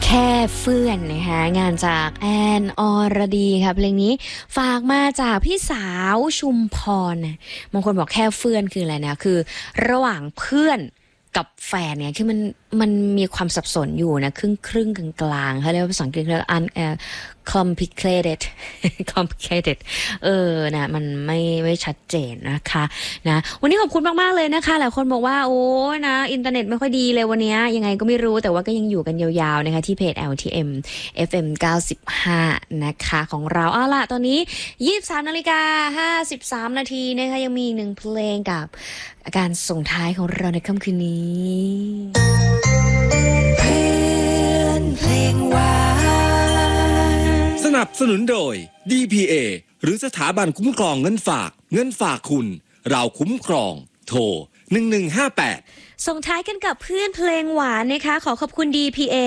แค่เฟื่อนนะคะงานจากแอนอรดีค่ะเพลงนี้ฝากมาจากพี่สาวชุมพรนะบางคนบอกแค่เฟื่อนคืออะไรนะคือระหว่างเพื่อนกับแฟนเนี่ยคือมันมีความสับสนอยู่นะครึ่งกลางๆเขาเรียกว่าภาษาอังกฤษเรียกcomplicated complicated นะมันไม่ชัดเจนนะคะนะวันนี้ขอบคุณมากๆเลยนะคะหลายคนบอกว่าโอ้นะอินเทอร์เน็ตไม่ค่อยดีเลยวันนี้ยังไงก็ไม่รู้แต่ว่าก็ยังอยู่กันยาวๆนะคะที่เพจ LTM FM 95นะคะของเราเอาล่ะตอนนี้ 23:53 นาทีนะคะยังมีอีกหนึ่งเพลงกับการส่งท้ายของเราในค่ำคืนนี้เพื่อนเพลงหวานสนับสนุนโดย DPA หรือสถาบันคุ้มครองเงินฝากคุณเราคุ้มครองโทร1158 ส่งท้ายกันกับเพื่อนเพลงหวานนะคะขอขอบคุณ DPA